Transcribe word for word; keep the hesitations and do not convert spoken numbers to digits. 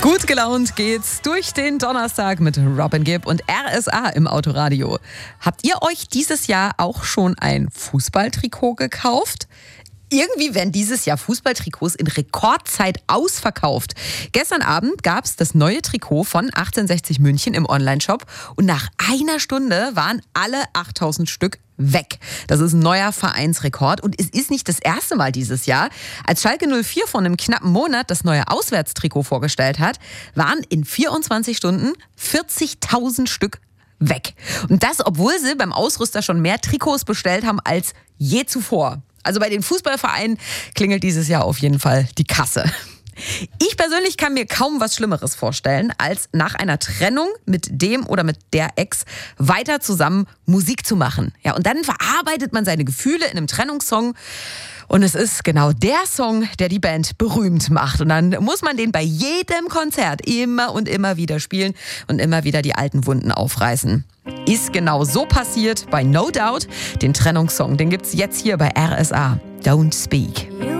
Gut gelaunt geht's durch den Donnerstag mit Robin Gibb und R S A im Autoradio. Habt ihr euch dieses Jahr auch schon ein Fußballtrikot gekauft? Irgendwie werden dieses Jahr Fußballtrikots in Rekordzeit ausverkauft. Gestern Abend gab es das neue Trikot von achtzehnhundertsechzig München im Onlineshop und nach einer Stunde waren alle achttausend Stück weg. Das ist ein neuer Vereinsrekord und es ist nicht das erste Mal dieses Jahr. Als Schalke null vier vor einem knappen Monat das neue Auswärtstrikot vorgestellt hat, waren in vierundzwanzig Stunden vierzigtausend Stück weg. Und das, obwohl sie beim Ausrüster schon mehr Trikots bestellt haben als je zuvor. Also bei den Fußballvereinen klingelt dieses Jahr auf jeden Fall die Kasse. Ich persönlich kann mir kaum was Schlimmeres vorstellen, als nach einer Trennung mit dem oder mit der Ex weiter zusammen Musik zu machen. Ja, und dann verarbeitet man seine Gefühle in einem Trennungssong. Und es ist genau der Song, der die Band berühmt macht. Und dann muss man den bei jedem Konzert immer und immer wieder spielen und immer wieder die alten Wunden aufreißen. Ist genau so passiert bei No Doubt. Den Trennungssong, den gibt's jetzt hier bei R S A. Don't Speak.